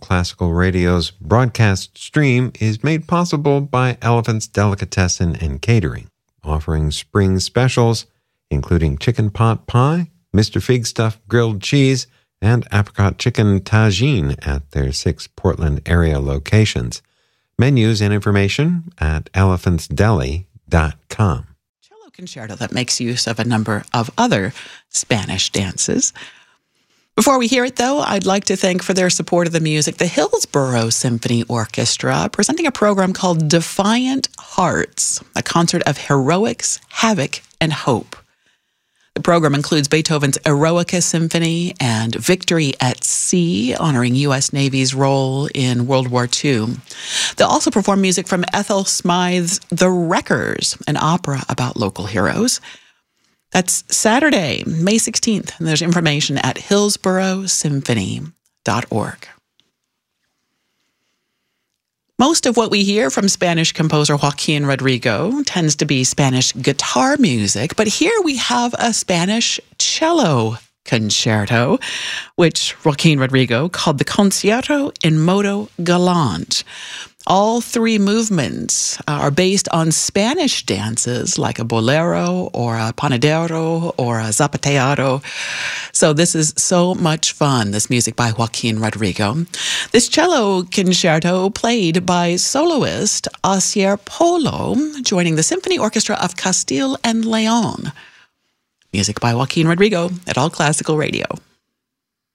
Classical Radio's broadcast stream is made possible by Elephant's Delicatessen and Catering, offering spring specials, including chicken pot pie, Mr. Fig Stuff grilled cheese, and apricot chicken tagine at their 6 Portland area locations. Menus and information at elephantsdeli.com. Cello concerto that makes use of a number of other Spanish dances. Before we hear it, though, I'd like to thank for their support of the music the Hillsborough Symphony Orchestra, presenting a program called Defiant Hearts, a concert of heroics, havoc, and hope. The program includes Beethoven's Eroica Symphony and Victory at Sea, honoring U.S. Navy's role in World War II. They'll also perform music from Ethel Smythe's The Wreckers, an opera about local heroes. That's Saturday, May 16th, and there's information at hillsboroughsymphony.org. Most of what we hear from Spanish composer Joaquin Rodrigo tends to be Spanish guitar music, but here we have a Spanish cello concerto, which Joaquin Rodrigo called the Concierto in Modo Galante. All 3 movements are based on Spanish dances like a bolero or a panadero or a zapateado. So this is so much fun, this music by Joaquin Rodrigo. This cello concerto played by soloist Asier Polo, joining the Symphony Orchestra of Castile and Leon. Music by Joaquin Rodrigo at All Classical Radio.